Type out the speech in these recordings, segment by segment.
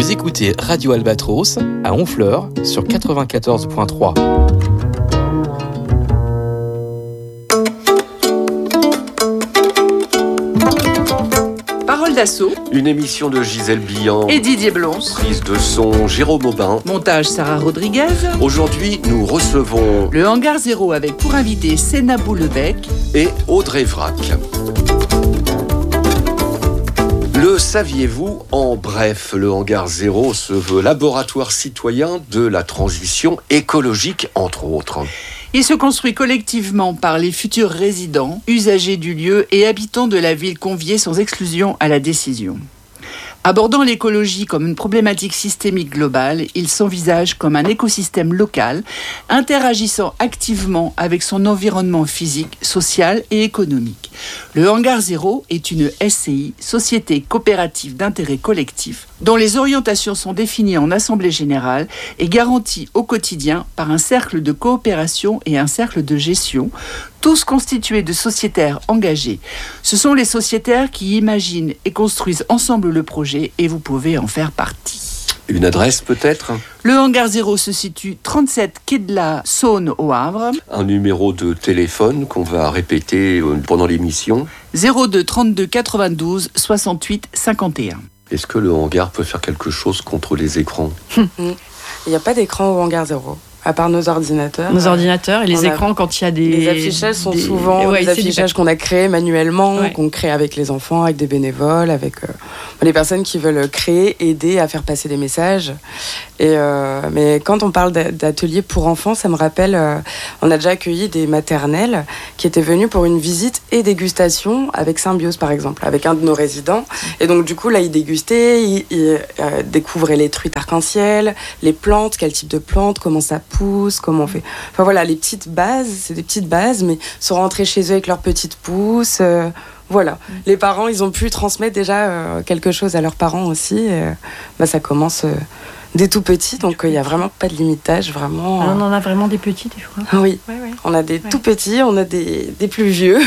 Vous écoutez Radio Albatros à Honfleur sur 94.3. Parole d'assaut. Une émission de Gisèle Billan Et Didier Blons. Prise de son, Jérôme Aubin. Montage Sarah Rodriguez. Aujourd'hui, nous recevons Le Hangar Zéro avec pour invité Sénat Boulebec et Audrey Vrac. Le saviez-vous? En bref, le Hangar Zéro se veut laboratoire citoyen de la transition écologique, entre autres. Il se construit collectivement par les futurs résidents, usagers du lieu et habitants de la ville conviés sans exclusion à la décision. Abordant l'écologie comme une problématique systémique globale, il s'envisage comme un écosystème local, interagissant activement avec son environnement physique, social et économique. Le Hangar Zéro est une SCI, Société coopérative d'intérêt collectif, dont les orientations sont définies en assemblée générale et garanties au quotidien par un cercle de coopération et un cercle de gestion, tous constitués de sociétaires engagés. Ce sont les sociétaires qui imaginent et construisent ensemble le projet et vous pouvez en faire partie. Une adresse peut-être? Le Hangar Zéro se situe 37 quai de la Saône au Havre. Un numéro de téléphone qu'on va répéter pendant l'émission. 02 32 92 68 51. Est-ce que le hangar peut faire quelque chose contre les écrans? Il n'y a pas d'écran au Hangar Zéro. À part nos ordinateurs. Nos ordinateurs et les écrans quand il y a des... Les affichages sont souvent des affichages qu'on a créés manuellement, qu'on crée avec les enfants, avec des bénévoles, avec les personnes qui veulent créer, aider à faire passer des messages. Mais quand on parle d'ateliers pour enfants, ça me rappelle, on a déjà accueilli des maternelles qui étaient venues pour une visite et dégustation avec Symbiose par exemple, avec un de nos résidents. Et donc du coup là, ils dégustaient, ils découvraient les truites arc-en-ciel, les plantes, quel type de plantes, comment ça pousse, comment on fait. Enfin voilà, les petites bases, c'est des petites bases, mais sont rentrés chez eux avec leurs petites pousses. Voilà, les parents, ils ont pu transmettre déjà quelque chose à leurs parents aussi. Ça commence dès tout petits, donc il n'y a vraiment pas de limitage, vraiment. On en a vraiment des petits, des fois. Oui, on a des tout petits, on a des plus vieux.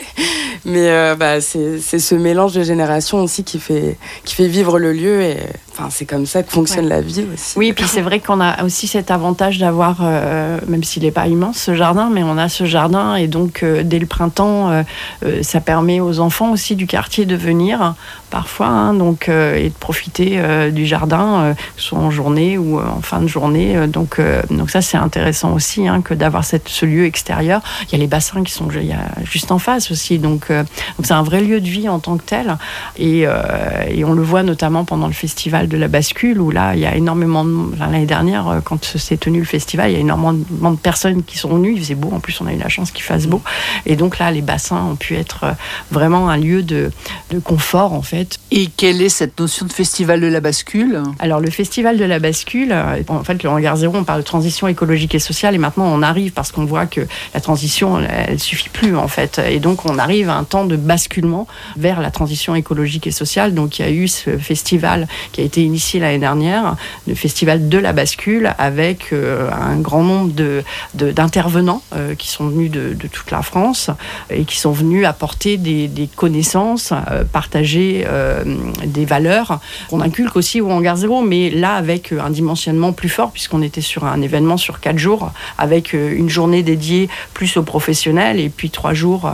Mais c'est ce mélange de générations aussi qui fait vivre le lieu et c'est comme ça que fonctionne la vie aussi. Oui, et puis c'est vrai qu'on a aussi cet avantage d'avoir, même s'il n'est pas immense ce jardin, mais on a ce jardin et donc dès le printemps, ça permet aux enfants aussi du quartier de venir parfois, et de profiter du jardin, soit en journée ou en fin de journée. Donc ça c'est intéressant aussi que d'avoir ce lieu extérieur. Il y a les bassins qui sont juste en face aussi, donc c'est un vrai lieu de vie en tant que tel. Et on le voit notamment pendant le festival de la bascule, où là il y a énormément l'année dernière quand s'est tenu le festival, il y a énormément de personnes qui sont venues. Il faisait beau, en plus on a eu la chance qu'il fasse beau, et donc là les bassins ont pu être vraiment un lieu de confort en fait. Et quelle est cette notion de festival de la bascule? Alors le festival de la bascule, en fait le Hangar Zéro, on parle de transition écologique et sociale, et maintenant on arrive parce qu'on voit que la transition elle suffit plus en fait, et donc on arrive à un temps de basculement vers la transition écologique et sociale. Donc il y a eu ce festival qui a été initié l'année dernière, le festival de la bascule, avec un grand nombre d'intervenants qui sont venus de toute la France et qui sont venus apporter des connaissances, partager des valeurs qu'on inculque aussi au Hangar Zéro, mais là avec un dimensionnement plus fort, puisqu'on était sur un événement sur 4 jours, avec une journée dédiée plus aux professionnels et puis 3 jours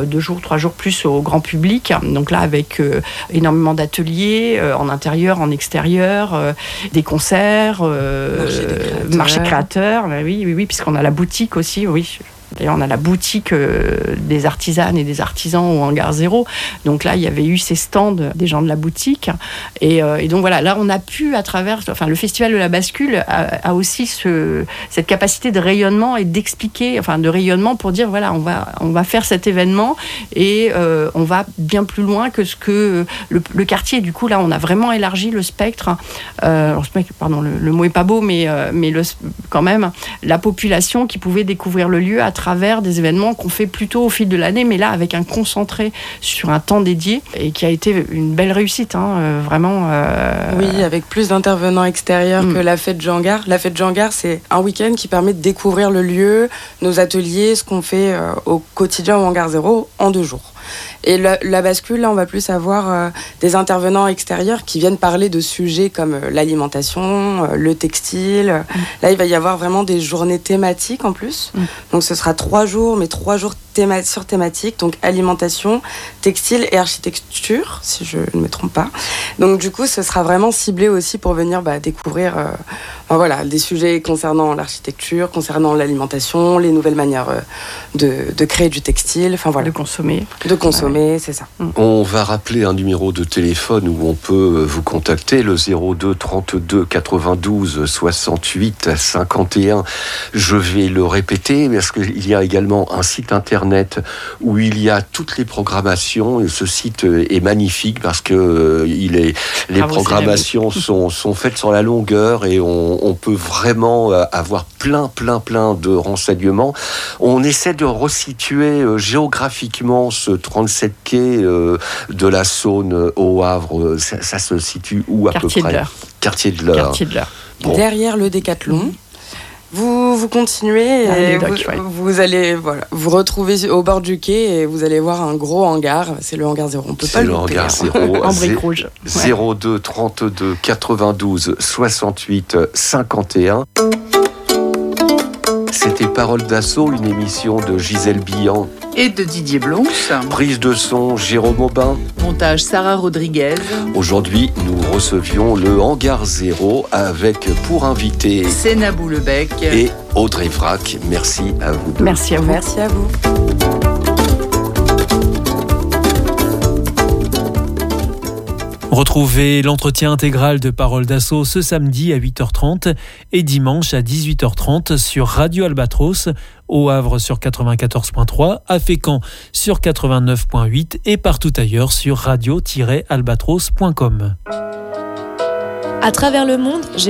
plus au grand public. Donc là avec énormément d'ateliers en intérieur, en extérieur, des concerts, marché créateur, oui, puisqu'on a la boutique aussi, oui. D'ailleurs, on a la boutique des artisanes et des artisans au Hangar Zéro. Donc là, il y avait eu ces stands des gens de la boutique. Et donc voilà, là, on a pu, à travers... le Festival de la bascule a aussi cette capacité de rayonnement et d'expliquer, de rayonnement pour dire, voilà, on va faire cet événement et on va bien plus loin que ce que le quartier. Du coup, là, on a vraiment élargi le spectre. Le mot est pas beau, mais quand même, la population qui pouvait découvrir le lieu à travers des événements qu'on fait plutôt au fil de l'année, mais là avec un concentré sur un temps dédié et qui a été une belle réussite, vraiment. Oui, avec plus d'intervenants extérieurs que la fête du Hangar. La fête du Hangar, c'est un week-end qui permet de découvrir le lieu, nos ateliers, ce qu'on fait au quotidien au Hangar Zéro en 2 jours. Et la bascule, là, on va plus avoir des intervenants extérieurs qui viennent parler de sujets comme l'alimentation, le textile. Là, il va y avoir vraiment des journées thématiques en plus. Donc, ce sera 3 jours, mais 3 jours sur thématique, donc alimentation, textile et architecture, si je ne me trompe pas. Donc du coup, ce sera vraiment ciblé aussi pour venir découvrir des sujets concernant l'architecture, concernant l'alimentation, les nouvelles manières de créer du textile, de consommer. De consommer, c'est ça. On va rappeler un numéro de téléphone où on peut vous contacter, le 02 32 92 68 51. Je vais le répéter parce qu'il y a également un site internet où il y a toutes les programmations. Et ce site est magnifique parce que les programmations sont faites sur la longueur et on peut vraiment avoir plein de renseignements. On essaie de resituer géographiquement ce 37 quai de la Saône au Havre. Ça se situe où à peu près ? Quartier de l'Eure. Bon. Derrière le Décathlon. Vous continuez et vous allez vous retrouver au bord du quai et vous allez voir un gros hangar. C'est le hangar 0. On peut pas le louper. C'est le hangar 0. En briques rouges. 02 32 92 68 51. C'était Parole d'Assaut, une émission de Gisèle Billan et de Didier Blons. Prise de son, Jérôme Aubin. Montage, Sarah Rodriguez. Aujourd'hui, nous recevions le hangar 0 avec pour invité Sénat Boulebec et Audrey Vrac. Merci à vous deux. Merci à vous. Merci à vous. Retrouvez l'entretien intégral de Parole d'Assaut ce samedi à 8h30 et dimanche à 18h30 sur Radio Albatros, au Havre sur 94.3, à Fécamp sur 89.8 et partout ailleurs sur radio-albatros.com. À travers le monde,